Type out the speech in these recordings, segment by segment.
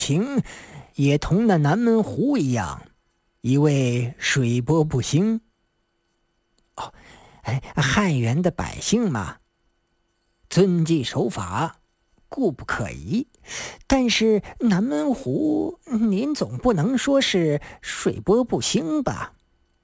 情也同那南门湖一样，一味水波不兴。汉元的百姓嘛，遵纪守法，固不可疑。但是南门湖，您总不能说是水波不兴吧？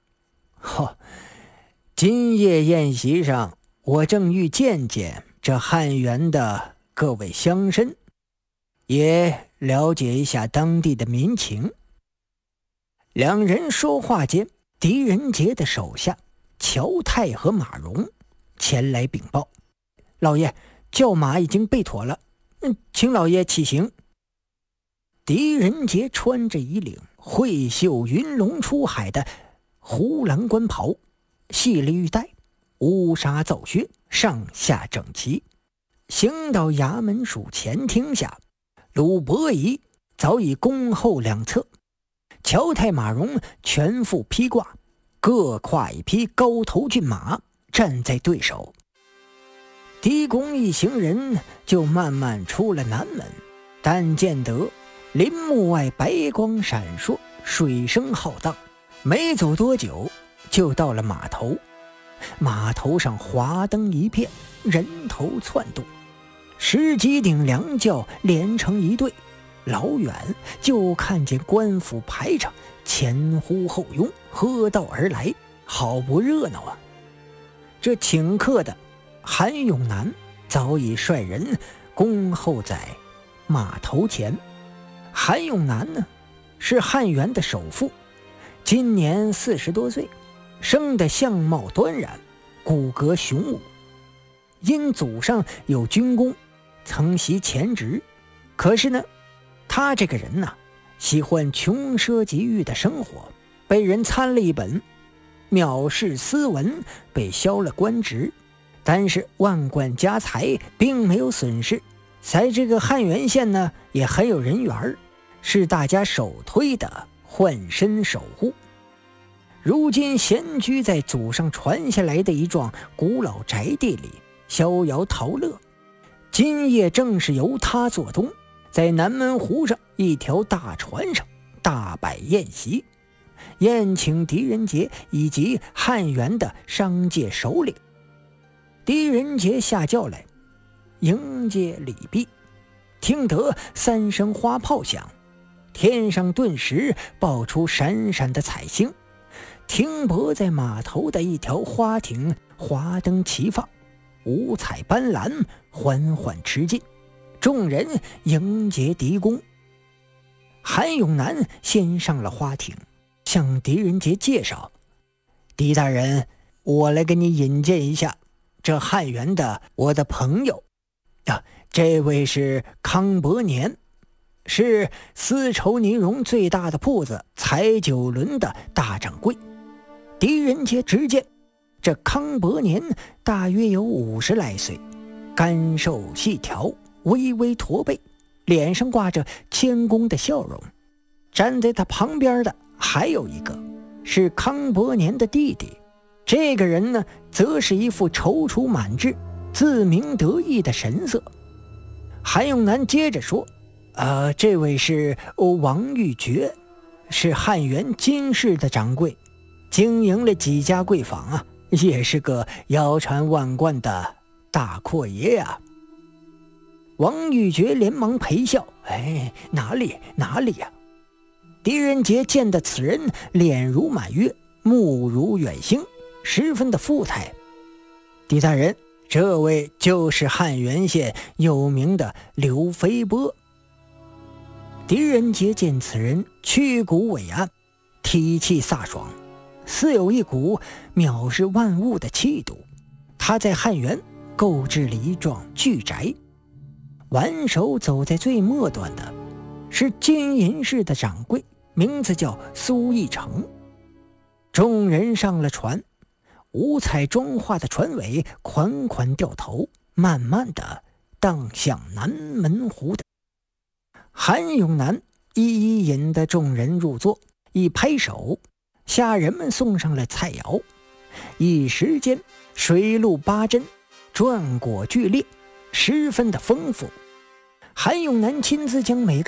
今夜宴席上，我正欲见见这汉元的各位乡绅，也了解一下当地的民情。两人说话间，狄仁杰的手下乔泰和马荣前来禀报：老爷，轿马已经备妥了，请老爷起行。狄仁杰穿着一领会绣云龙出海的胡兰官袍，系了玉带，乌纱皂靴，上下整齐，行到衙门署前厅下，鲁伯仪早已恭候两侧，乔泰马荣全副披挂，各跨一匹高头骏马，站在对手。狄公一行人就慢慢出了南门，但见得林木外白光闪烁，水声浩荡，没走多久就到了码头。码头上华灯一片，人头窜动，十几顶凉轿连成一队，老远就看见官府排场前呼后拥，喝道而来，好不热闹啊！这请客的韩永南早已率人恭候在码头前。韩永南呢，是汉元的首富，今年40多岁，生得相貌端然，骨骼雄武。因祖上有军功，曾袭前职，可是呢，他这个人喜欢穷奢极欲的生活，被人参了一本，藐视斯文，被削了官职。但是万贯家财并没有损失，在这个汉元县呢，也很有人缘，是大家首推的换身守护。如今闲居在祖上传下来的一幢古老宅地里，逍遥陶乐。今夜正是由他做东，在南门湖上一条大船上大摆宴席，宴请狄仁杰以及汉元的商界首领。狄仁杰下轿来迎接礼毕，听得3声花炮响，天上顿时爆出闪闪的彩星，停泊在码头的一条花艇华灯齐放，五彩斑斓，缓缓驰进，众人迎接狄公。韩永南先上了花艇，向狄仁杰介绍：狄大人，我来给你引荐一下这汉元的我的朋友这位是康伯年，是丝绸呢绒最大的铺子彩九轮的大掌柜。狄仁杰只见这康伯年大约有50来岁，干瘦细条，微微驼背，脸上挂着谦恭的笑容。站在他旁边的还有一个是康伯年的弟弟，这个人呢，则是一副踌躇满志，自鸣得意的神色。韩永南接着说：这位是王玉珏，是汉元金氏的掌柜，经营了几家贵坊也是个腰缠万贯的大阔爷啊。王玉珏连忙陪笑：哪里呀。狄仁杰见得此人脸如满月，目如远星，十分的富态。狄大人，这位就是汉元县有名的刘飞波。狄仁杰见此人屈骨伟岸，体气飒爽，似有一股藐视万物的气度。他在汉元购置了一幢巨宅，挽手走在最末端的是金银市的掌柜，名字叫苏义成。众人上了船，五彩妆化的船尾款款掉头，慢慢的荡向南门湖的。韩永南一一引得众人入座，一拍手，下人们送上了菜肴。一时间水陆八珍，馔果俱列，十分的丰富。韩永南亲自将每个